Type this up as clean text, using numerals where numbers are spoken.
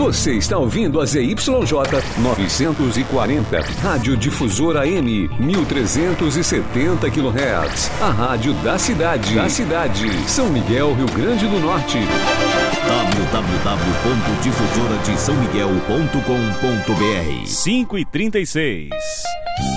Você está ouvindo a ZYJ 940, Rádio Difusora M, 1370 kHz. A rádio da cidade. São Miguel, Rio Grande do Norte. www.difusoradesaomiguel.com.br 5h36.